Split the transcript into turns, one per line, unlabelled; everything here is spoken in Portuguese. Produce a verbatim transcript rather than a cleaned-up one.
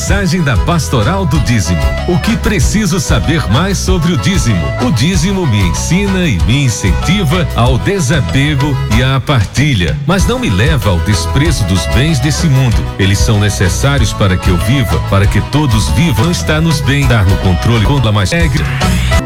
Mensagem da Pastoral do Dízimo. O que preciso saber mais sobre o dízimo? O dízimo me ensina e me incentiva ao desapego e à partilha, mas não me leva ao desprezo dos bens desse mundo. Eles são necessários para que eu viva, para que todos vivam. Não está nos bens, dar no controle quando a mais regra.